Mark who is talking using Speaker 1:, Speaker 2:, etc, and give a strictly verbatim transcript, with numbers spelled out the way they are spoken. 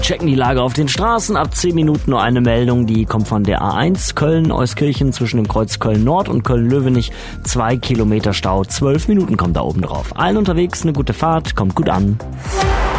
Speaker 1: Checken die Lage auf den Straßen. Ab zehn Minuten nur eine Meldung, die kommt von der A eins Köln-Euskirchen zwischen dem Kreuz Köln-Nord und Köln-Löwenich. Zwei Kilometer Stau, zwölf Minuten kommt da oben drauf. Allen unterwegs eine gute Fahrt, kommt gut an.